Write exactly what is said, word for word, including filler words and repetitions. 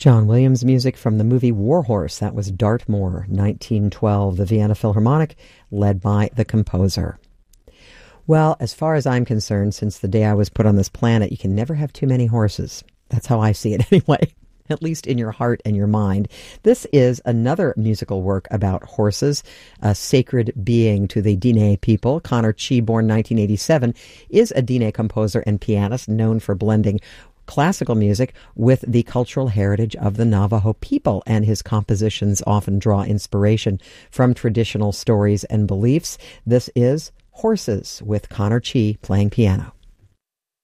John Williams music from the movie War Horse. That was Dartmoor, nineteen twelve, the Vienna Philharmonic, led by the composer. Well, as far as I'm concerned, since the day I was put on this planet, you can never have too many horses. That's how I see it anyway, at least in your heart and your mind. This is another musical work about horses, a sacred being to the Diné people. Connor Chee, born nineteen eighty-seven, is a Diné composer and pianist known for blending classical music with the cultural heritage of the Navajo people, and his compositions often draw inspiration from traditional stories and beliefs. This is Horses with Connor Chee playing piano.